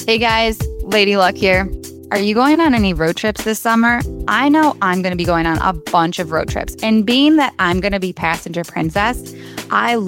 Hey guys, Lady Luck here. Are you going on any road trips this summer? I know I'm going to be going on a bunch of road trips. And being that I'm going to be passenger princess, I